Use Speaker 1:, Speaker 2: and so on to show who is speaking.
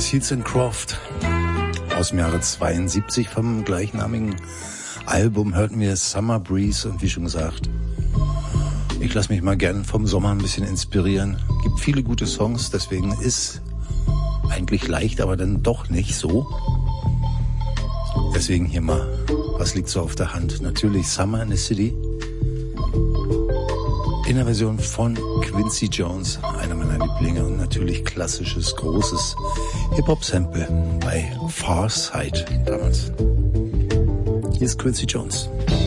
Speaker 1: Seals and Croft aus dem Jahre 72 vom gleichnamigen Album hörten wir Summer Breeze und wie schon gesagt, ich lasse mich mal gern vom Sommer ein bisschen inspirieren. Gibt viele gute Songs, deswegen ist eigentlich leicht, aber dann doch nicht so. Deswegen hier mal, was liegt so auf der Hand? Natürlich Summer in the City. In der Version von Quincy Jones, einer meiner Lieblinge und natürlich klassisches, großes Hip-Hop-Sample bei Far Side damals. Hier ist Quincy Jones.